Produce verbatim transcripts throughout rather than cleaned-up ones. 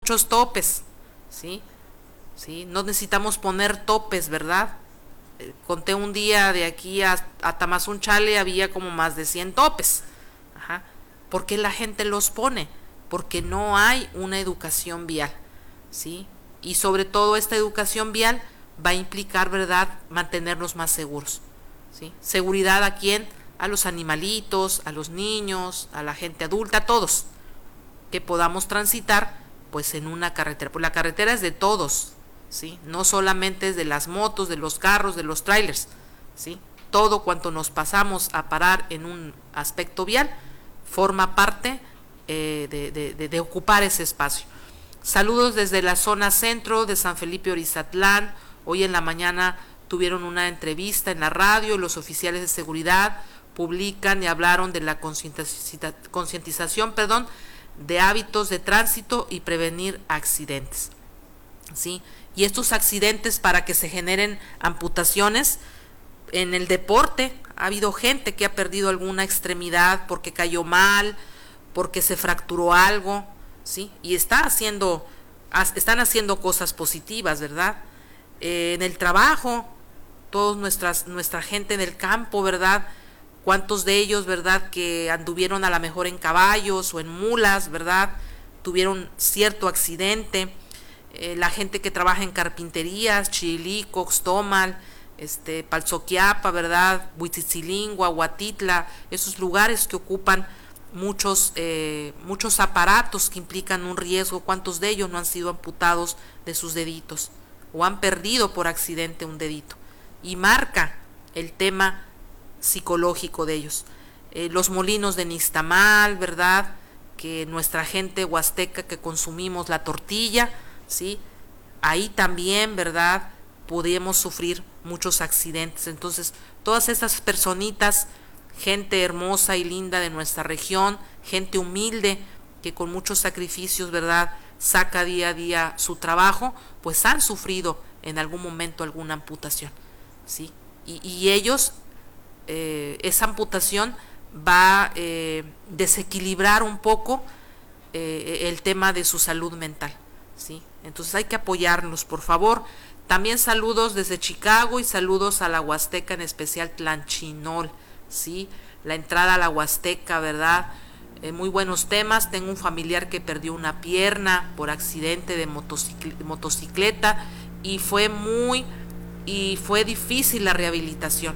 muchos topes, ¿sí? ¿Sí? No necesitamos poner topes, ¿verdad? Eh, conté un día de aquí a, a Tamazunchale había como más de cien topes. Ajá. ¿Por qué la gente los pone? Porque no hay una educación vial, ¿sí? Y sobre todo esta educación vial va a implicar, ¿verdad?, mantenernos más seguros, ¿sí? Seguridad a quién, a los animalitos, a los niños, a la gente adulta, a todos, que podamos transitar pues en una carretera. Pues la carretera es de todos, ¿sí? No solamente es de las motos, de los carros, de los trailers, ¿sí? Todo cuanto nos pasamos a parar en un aspecto vial forma parte eh, de, de, de, de ocupar ese espacio. Saludos desde la zona centro de San Felipe Orizatlán. Hoy en la mañana tuvieron una entrevista en la radio, los oficiales de seguridad publican y hablaron de la concientización, perdón, de hábitos de tránsito y prevenir accidentes, ¿sí? Y estos accidentes, para que se generen amputaciones, en el deporte ha habido gente que ha perdido alguna extremidad porque cayó mal, porque se fracturó algo, ¿sí? Y está haciendo, están haciendo cosas positivas, ¿verdad? Eh, en el trabajo, todos nuestras, nuestra gente en el campo, ¿verdad? Cuántos de ellos, ¿verdad?, que anduvieron a lo mejor en caballos o en mulas, ¿verdad?, tuvieron cierto accidente. Eh, la gente que trabaja en carpinterías, Chilico, Xtomal, este, Palzoquiapa, ¿verdad?, Huitzilingo, Aguatitla, esos lugares que ocupan muchos, eh, muchos aparatos que implican un riesgo. ¿Cuántos de ellos no han sido amputados de sus deditos o han perdido por accidente un dedito? Y marca el tema psicológico de ellos. Eh, los molinos de Nixtamal, ¿verdad?, que nuestra gente huasteca que consumimos la tortilla, ¿sí?, ahí también, ¿verdad?, podemos sufrir muchos accidentes. Entonces, todas estas personitas, gente hermosa y linda de nuestra región, gente humilde que con muchos sacrificios, ¿verdad?, saca día a día su trabajo, pues han sufrido en algún momento alguna amputación, ¿sí? Y, y ellos, eh, esa amputación va a eh, desequilibrar un poco eh, el tema de su salud mental, ¿sí? Entonces hay que apoyarlos, por favor. También saludos desde Chicago y saludos a la Huasteca, en especial Tlanchinol, ¿sí? La entrada a la Huasteca, ¿verdad? Eh, muy buenos temas. Tengo un familiar que perdió una pierna por accidente de motocicle- motocicleta y fue muy y fue difícil la rehabilitación,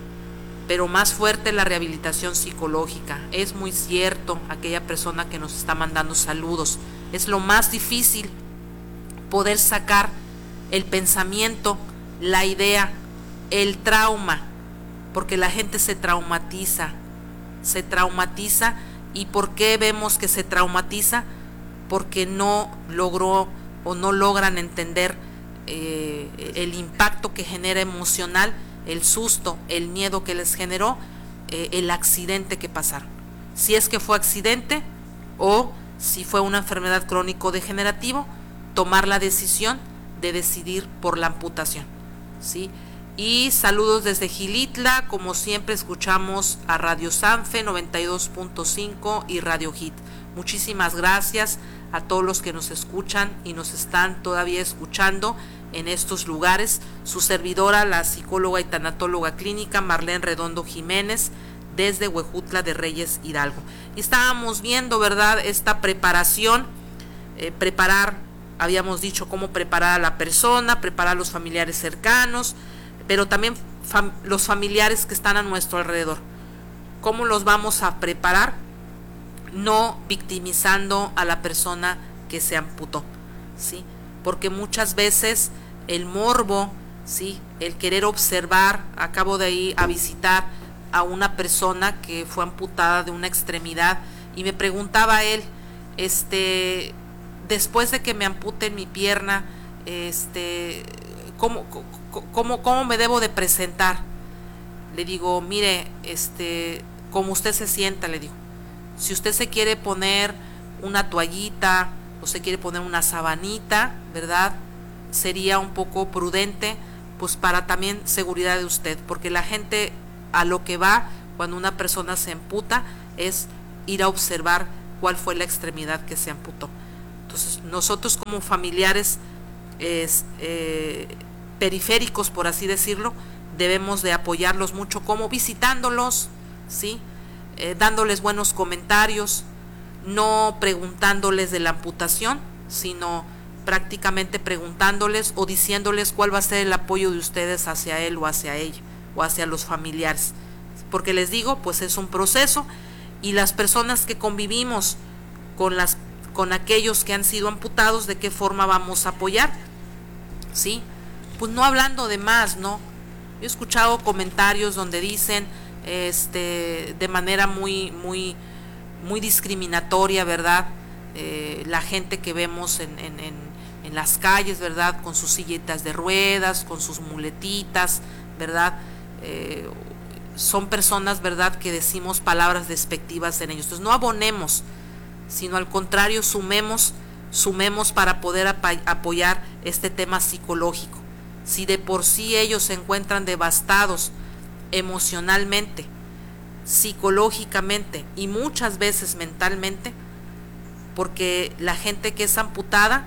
pero más fuerte la rehabilitación psicológica. Es muy cierto, aquella persona que nos está mandando saludos, es lo más difícil, poder sacar el pensamiento, la idea, el trauma, porque la gente se traumatiza, se traumatiza. ¿Y por qué vemos que se traumatiza? Porque no logró o no logran entender eh, el impacto que genera emocional, el susto, el miedo que les generó eh, el accidente que pasaron. Si es que fue accidente o si fue una enfermedad crónico-degenerativa, tomar la decisión de decidir por la amputación, ¿sí? Y saludos desde Gilitla, como siempre escuchamos a Radio Sanfe noventa y dos punto cinco y Radio Hit. Muchísimas gracias a todos los que nos escuchan y nos están todavía escuchando en estos lugares. Su servidora, la psicóloga y tanatóloga clínica Marlene Redondo Jiménez, desde Huejutla de Reyes, Hidalgo. Y estábamos viendo, ¿verdad?, esta preparación, eh, preparar, habíamos dicho cómo preparar a la persona, preparar a los familiares cercanos, pero también fam- los familiares que están a nuestro alrededor. ¿Cómo los vamos a preparar? No victimizando a la persona que se amputó, ¿sí? Porque muchas veces el morbo, ¿sí?, el querer observar, acabo de ir a visitar a una persona que fue amputada de una extremidad y me preguntaba él, este, después de que me amputen mi pierna, este, ¿cómo, cómo, cómo me debo de presentar? Le digo, mire, este, como usted se sienta, le digo. Si usted se quiere poner una toallita o se quiere poner una sabanita, ¿verdad?, sería un poco prudente, pues para también seguridad de usted, porque la gente a lo que va cuando una persona se amputa es ir a observar cuál fue la extremidad que se amputó. Entonces, nosotros como familiares es, eh, periféricos, por así decirlo, debemos de apoyarlos mucho, como visitándolos, ¿sí? Eh, dándoles buenos comentarios, no preguntándoles de la amputación, sino prácticamente preguntándoles o diciéndoles cuál va a ser el apoyo de ustedes hacia él o hacia ella o hacia los familiares, porque les digo, pues es un proceso, y las personas que convivimos con las con aquellos que han sido amputados, de qué forma vamos a apoyar, ¿sí? Pues no hablando de más, ¿no? Yo he escuchado comentarios donde dicen, este, de manera muy, muy, muy discriminatoria, ¿verdad? Eh, la gente que vemos en, en, en, en las calles, ¿verdad? Con sus sillitas de ruedas, con sus muletitas, ¿verdad? Eh, son personas, ¿verdad?, que decimos palabras despectivas en ellos. Entonces no abonemos, sino al contrario, sumemos, sumemos para poder apoyar este tema psicológico. Si de por sí ellos se encuentran devastados emocionalmente, psicológicamente y muchas veces mentalmente, porque la gente que es amputada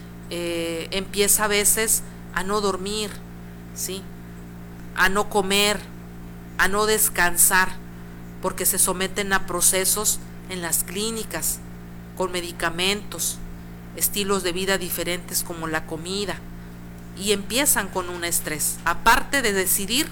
eh, empieza a veces a no dormir, ¿sí?, a no comer, a no descansar, porque se someten a procesos en las clínicas, con medicamentos, estilos de vida diferentes como la comida, y empiezan con un estrés, aparte de decidir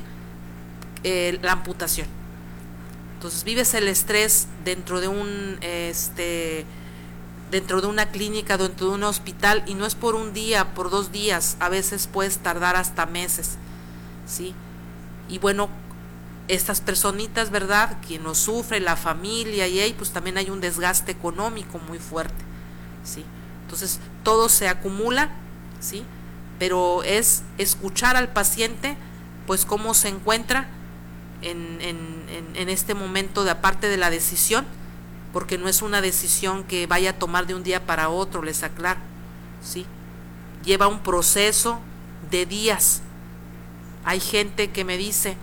eh, la amputación. Entonces vives el estrés dentro de un este dentro de una clínica, dentro de un hospital, y no es por un día, por dos días, a veces puedes tardar hasta meses, ¿sí? Y bueno, estas personitas, ¿verdad?, quien lo sufre, la familia y ahí, pues también hay un desgaste económico muy fuerte, ¿sí? Entonces todo se acumula, ¿sí? Pero es escuchar al paciente, pues cómo se encuentra en, en, en, en este momento, de aparte de la decisión, porque no es una decisión que vaya a tomar de un día para otro, les aclaro, ¿sí? Lleva un proceso de días. Hay gente que me dice,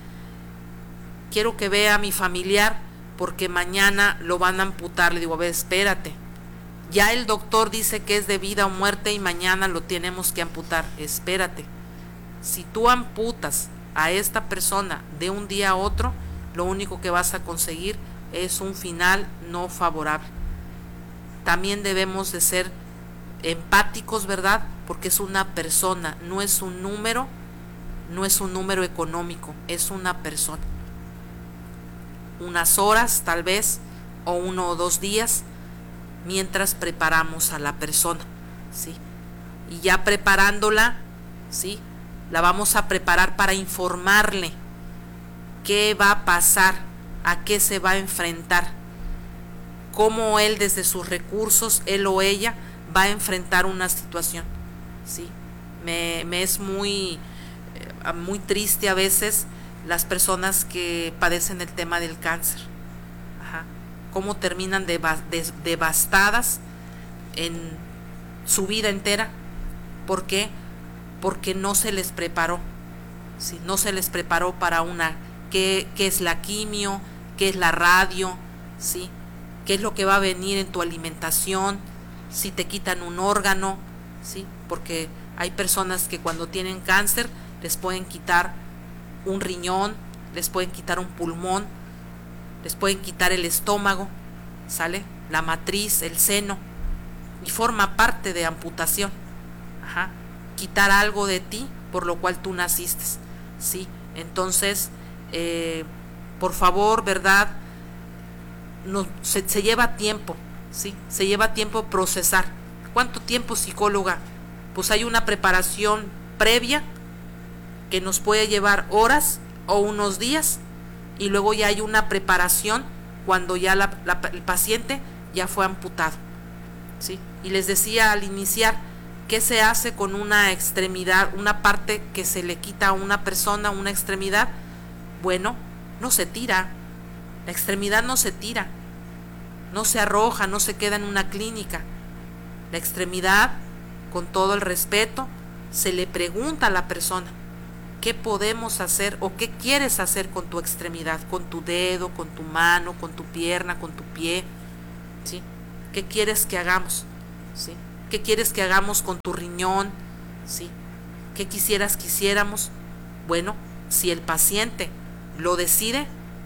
quiero que vea a mi familiar porque mañana lo van a amputar. Le digo, a ver, espérate, ya el doctor dice que es de vida o muerte y mañana lo tenemos que amputar. Espérate, si tú amputas a esta persona de un día a otro, lo único que vas a conseguir es un final no favorable. También debemos de ser empáticos, ¿verdad? Porque es una persona, no es un número, no es un número económico, es una persona. Unas horas tal vez, o uno o dos días, mientras preparamos a la persona, ¿sí? Y ya preparándola, ¿sí?, la vamos a preparar para informarle qué va a pasar, a qué se va a enfrentar, cómo él desde sus recursos, él o ella, va a enfrentar una situación, ¿sí? Me, me es muy, eh, muy triste a veces las personas que padecen el tema del cáncer, ajá, cómo terminan deva, des, devastadas en su vida entera. ¿Por qué? Porque no se les preparó, ¿sí? No se les preparó para una, qué, qué es la quimio, qué es la radio, ¿sí?, qué es lo que va a venir en tu alimentación, si te quitan un órgano, ¿sí?, porque hay personas que cuando tienen cáncer les pueden quitar un riñón, les pueden quitar un pulmón, les pueden quitar el estómago, ¿sale?, la matriz, el seno, y forma parte de amputación, ajá, quitar algo de ti por lo cual tú naciste, ¿sí? Entonces, eh, por favor, ¿verdad?, no, se, se lleva tiempo, ¿sí? Se lleva tiempo procesar. ¿Cuánto tiempo, psicóloga? Pues hay una preparación previa que nos puede llevar horas o unos días, y luego ya hay una preparación cuando ya la, la, el paciente ya fue amputado, ¿sí? Y les decía al iniciar, ¿qué se hace con una extremidad, una parte que se le quita a una persona, una extremidad? Bueno, no se tira, la extremidad no se tira, no se arroja, no se queda en una clínica. La extremidad, con todo el respeto, se le pregunta a la persona, ¿qué podemos hacer o qué quieres hacer con tu extremidad? Con tu dedo, con tu mano, con tu pierna, con tu pie, ¿sí? ¿Qué quieres que hagamos? ¿Sí? ¿Qué quieres que hagamos con tu riñón? ¿Sí? ¿Qué quisieras que hiciéramos? Bueno, si el paciente lo decide,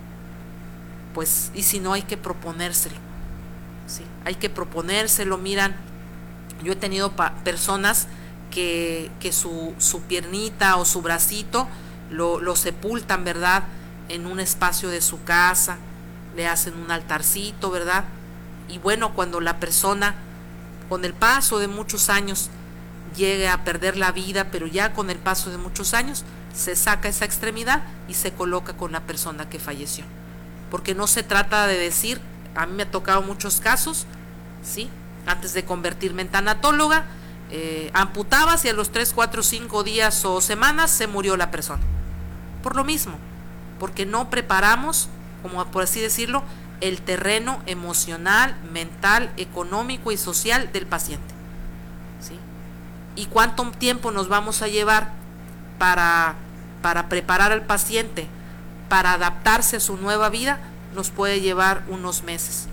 pues, y si no, hay que proponérselo. ¿Sí? Hay que proponérselo. Miran, yo he tenido personas que, que su, su piernita o su bracito lo, lo sepultan, ¿verdad?, en un espacio de su casa, le hacen un altarcito, ¿verdad? Y bueno, cuando la persona, con el paso de muchos años, llegue a perder la vida, pero ya con el paso de muchos años, se saca esa extremidad y se coloca con la persona que falleció. Porque no se trata de decir, a mí me ha tocado muchos casos, ¿sí? Antes de convertirme en tanatóloga, eh, amputabas y a los tres, cuatro, cinco días o semanas se murió la persona. Por lo mismo, porque no preparamos, como por así decirlo, el terreno emocional, mental, económico y social del paciente. ¿Sí? ¿Y cuánto tiempo nos vamos a llevar para, para preparar al paciente para adaptarse a su nueva vida? Nos puede llevar unos meses.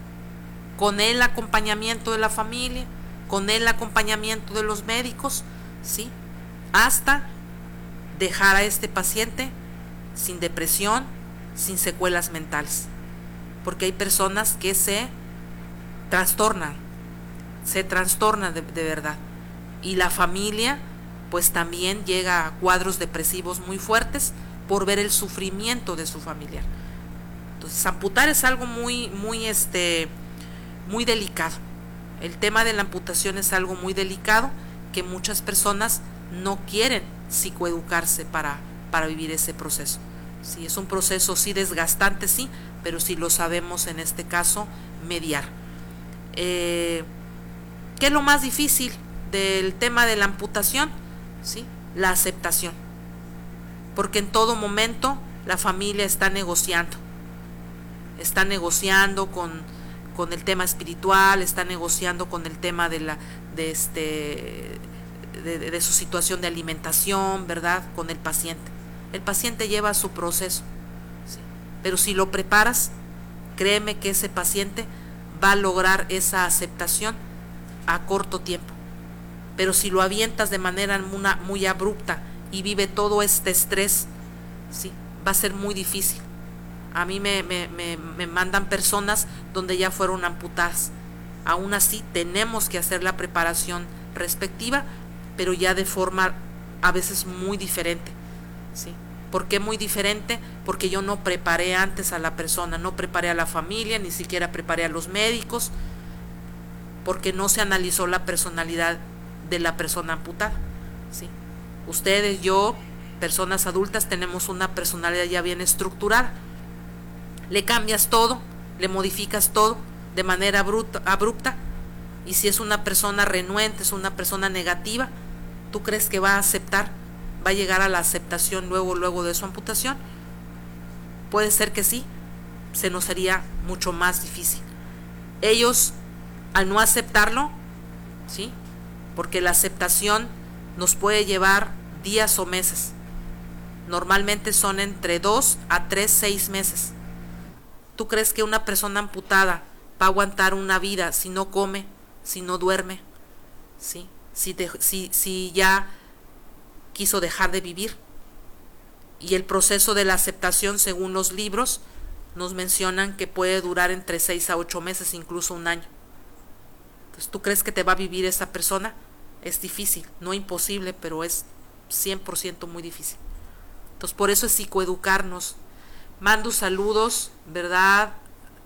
Con el acompañamiento de la familia, con el acompañamiento de los médicos, ¿sí? Hasta dejar a este paciente sin depresión, sin secuelas mentales. Porque hay personas que se trastornan, se trastornan de, de verdad. Y la familia, pues también llega a cuadros depresivos muy fuertes por ver el sufrimiento de su familiar. Entonces, amputar es algo muy, muy, este, muy delicado. El tema de la amputación es algo muy delicado que muchas personas no quieren psicoeducarse para, para vivir ese proceso. Sí, es un proceso sí desgastante, sí, pero sí lo sabemos en este caso mediar. Eh, ¿Qué es lo más difícil del tema de la amputación? ¿Sí? La aceptación. Porque en todo momento la familia está negociando. Está negociando con, con el tema espiritual, está negociando con el tema de la de este de, de, de su situación de alimentación, ¿verdad?, con el paciente. El paciente lleva su proceso, ¿sí? Pero si lo preparas, créeme que ese paciente va a lograr esa aceptación a corto tiempo. Pero si lo avientas de manera muy, muy abrupta y vive todo este estrés, ¿sí?, va a ser muy difícil. A mí me, me, me, me mandan personas donde ya fueron amputadas. Aún así tenemos que hacer la preparación respectiva, pero ya de forma a veces muy diferente, ¿sí? ¿Por qué muy diferente? Porque yo no preparé antes a la persona, no preparé a la familia, ni siquiera preparé a los médicos, porque no se analizó la personalidad de la persona amputada, ¿sí? Ustedes, yo, personas adultas, tenemos una personalidad ya bien estructurada. Le cambias todo, le modificas todo de manera abrupta, abrupta, y si es una persona renuente, es una persona negativa, ¿tú crees que va a aceptar? ¿Va a llegar a la aceptación luego, luego de su amputación? Puede ser que sí, se nos haría mucho más difícil. Ellos, al no aceptarlo, ¿sí?, porque la aceptación nos puede llevar días o meses. Normalmente son entre dos a tres, seis meses. ¿Tú crees que una persona amputada va a aguantar una vida si no come, si no duerme? ¿Sí? Si, de, si, si ya quiso dejar de vivir. Y el proceso de la aceptación, según los libros, nos mencionan que puede durar entre seis a ocho meses, incluso un año. Entonces, ¿tú crees que te va a vivir esa persona? Es difícil, no imposible, pero es cien por ciento muy difícil. Entonces, por eso es psicoeducarnos. Mando saludos, ¿verdad?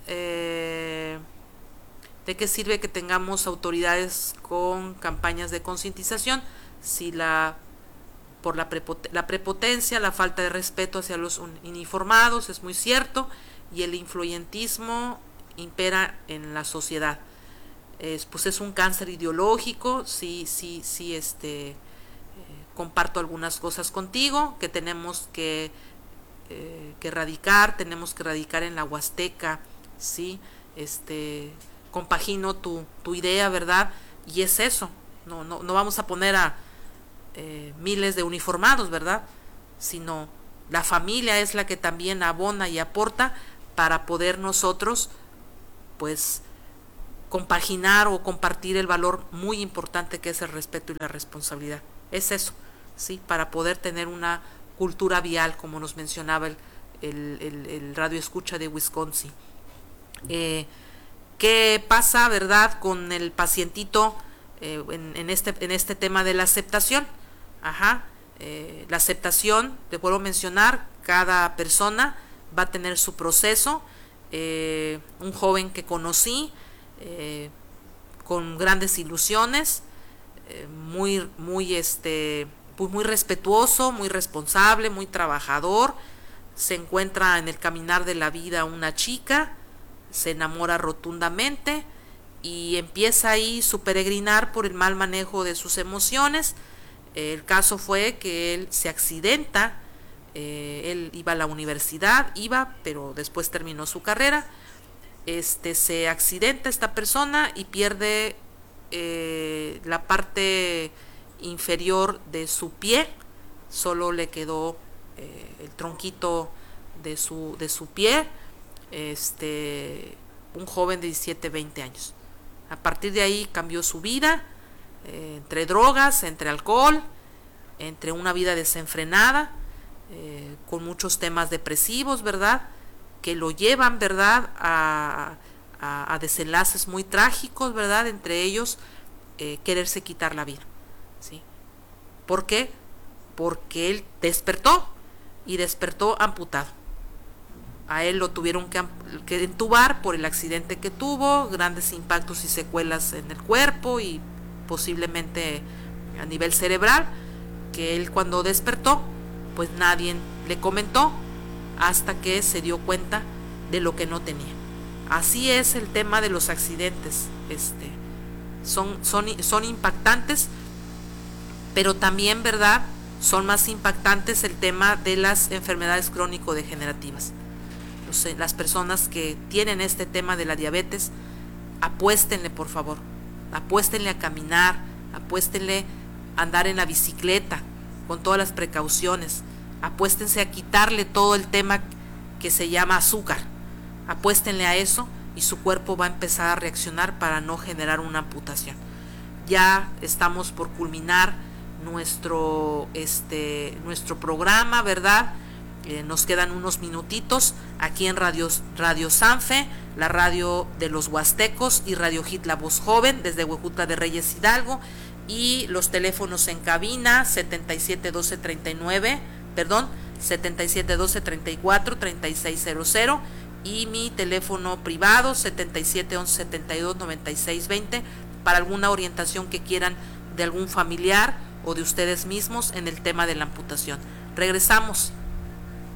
Eh, ¿De qué sirve que tengamos autoridades con campañas de concientización si la por la, prepoten- la prepotencia, la falta de respeto hacia los uniformados, es muy cierto, y el influyentismo impera en la sociedad? Es, pues es un cáncer ideológico, sí, sí, sí, este, eh, comparto algunas cosas contigo, que tenemos que, eh, que erradicar, tenemos que erradicar en la Huasteca, sí, este, compagino tu, tu idea, ¿verdad? Y es eso, no, no, no vamos a poner a eh, miles de uniformados, ¿verdad? Sino la familia es la que también abona y aporta para poder nosotros, pues, compaginar o compartir el valor muy importante que es el respeto y la responsabilidad. Es eso, ¿sí? Para poder tener una cultura vial, como nos mencionaba el, el, el, el radio escucha de Wisconsin. Eh, ¿Qué pasa, verdad, con el pacientito eh, en, en, este, en este tema de la aceptación? Ajá, eh, la aceptación, te puedo mencionar, cada persona va a tener su proceso. Eh, un joven que conocí, eh, con grandes ilusiones, eh, muy, muy, este, pues muy respetuoso, muy responsable, muy trabajador. Se encuentra en el caminar de la vida una chica, se enamora rotundamente y empieza ahí su peregrinar por el mal manejo de sus emociones. Eh, el caso fue que él se accidenta, eh, él iba a la universidad, iba, pero después terminó su carrera. Este, se accidenta esta persona y pierde eh, la parte inferior de su pie, solo le quedó eh, el tronquito de su, de su pie. Este, un joven de diecisiete, veinte años. A partir de ahí cambió su vida, eh, entre drogas, entre alcohol, entre una vida desenfrenada, eh, con muchos temas depresivos, ¿verdad? Que lo llevan, ¿verdad?, a, a, a desenlaces muy trágicos, ¿verdad? Entre ellos, eh, quererse quitar la vida, ¿sí? ¿Por qué? Porque él despertó y despertó amputado. A él lo tuvieron que, que entubar por el accidente que tuvo, grandes impactos y secuelas en el cuerpo y posiblemente a nivel cerebral, que él cuando despertó, pues nadie le comentó hasta que se dio cuenta de lo que no tenía. Así es el tema de los accidentes, este, son, son, son impactantes, pero también, ¿verdad?, son más impactantes el tema de las enfermedades crónico-degenerativas. Las personas que tienen este tema de la diabetes, apuéstenle, por favor, apuéstenle a caminar, apuéstenle a andar en la bicicleta con todas las precauciones, apuéstense a quitarle todo el tema que se llama azúcar, apuéstenle a eso y su cuerpo va a empezar a reaccionar para no generar una amputación. Ya estamos por culminar nuestro, este, nuestro programa, ¿verdad? Eh, nos quedan unos minutitos aquí en Radio, Radio Sanfe, la radio de los Huastecos, y Radio Hit La Voz Joven desde Huejutla de Reyes, Hidalgo, y los teléfonos en cabina setenta y siete doce treinta y nueve, perdón, setenta y siete doce treinta y cuatro treinta y seis cero cero, y mi teléfono privado setenta y siete once setenta y dos noventa y seis veinte para alguna orientación que quieran de algún familiar o de ustedes mismos en el tema de la amputación. Regresamos.